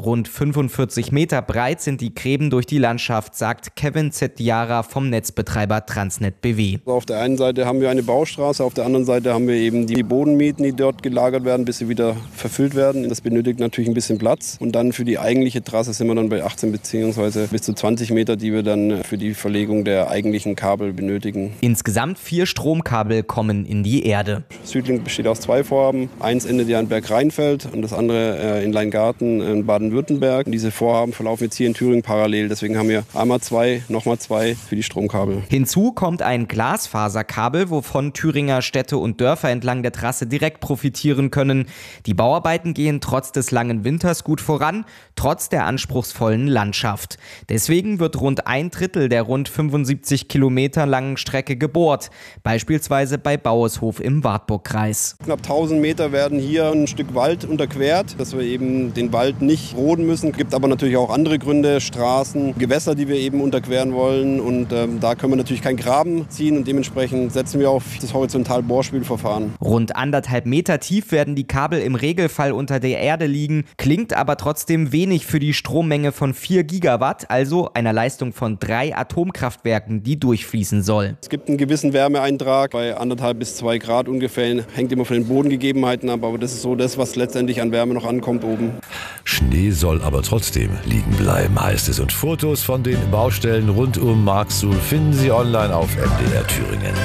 Rund 45 Meter breit sind die Gräben durch die Landschaft, sagt Kevin Zediara vom Netzbetreiber Transnet BW. Auf der einen Seite haben wir eine Baustraße, auf der anderen Seite haben wir eben die Bodenmieten, die dort gelagert werden, bis sie wieder verfüllt werden. Das benötigt natürlich ein bisschen Platz. Und dann für die eigentliche Trasse sind wir dann bei 18 bzw. bis zu 20 Meter, die wir dann für die Verlegung der eigentlichen Kabel benötigen. Insgesamt 4 Stromkabel kommen in die Erde. Südlink besteht aus 2 Vorhaben. Eins endet ja in Bergrheinfeld und das andere in Leingarten in Baden-Württemberg. Diese Vorhaben verlaufen jetzt hier in Thüringen parallel. Deswegen haben wir einmal 2, nochmal 2 für die Stromkabel. Hinzu kommt ein Glasfaserkabel, wovon Thüringer Städte und Dörfer entlang der Trasse direkt profitieren können. Die Bauarbeiten gehen trotz des langen Winters gut voran, trotz der anspruchsvollen Landschaft. Deswegen wird rund 1/3 der rund 75 Kilometer langen Strecke gebohrt, beispielsweise bei Baueshof im Wartburgkreis. Knapp 1000 Meter werden hier ein Stück Wald unterquert, dass wir eben den Wald nicht roden müssen. Es gibt aber natürlich auch andere Gründe, Straßen, Gewässer, die wir eben unterqueren wollen. Und da können wir natürlich keinen Graben ziehen und dementsprechend setzen wir auf das Horizontal-Bohrspülverfahren. Rund 1,5 Meter tief werden die Kabel im Regelfall unter der Erde liegen, klingt aber trotzdem wenig für die Strommenge von 4 Gigawatt, also einer Leistung von 3 Atomkraftwerken, die durchfließen soll. Es gibt einen gewissen Wärmeeintrag bei 1,5 bis 2 Grad ungefähr, hängt immer von den Bodengegebenheiten ab, aber das ist so das, was letztendlich an Wärme noch ankommt oben. Schnee soll aber trotzdem liegen bleiben, heißt es. Und Fotos von den Baustellen rund um Marxsuhl finden Sie online auf MDR Thüringen.